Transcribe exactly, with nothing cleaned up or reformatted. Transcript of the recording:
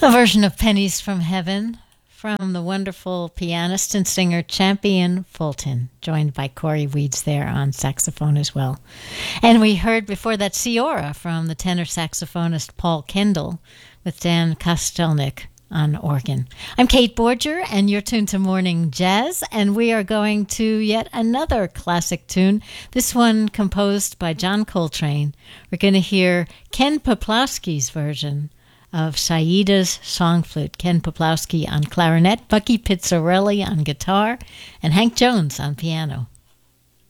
A version of Pennies from Heaven from the wonderful pianist and singer Champion Fulton, joined by Corey Weeds there on saxophone as well. And we heard before that Ciora from the tenor saxophonist Paul Kendall with Dan Kostelnik on organ. I'm Kate Borger, and you're tuned to Morning Jazz, and we are going to yet another classic tune, this one composed by John Coltrane. We're going to hear Ken Peplowski's version of Saida's Song Flute. Ken Peplowski on clarinet, Bucky Pizzarelli on guitar, and Hank Jones on piano.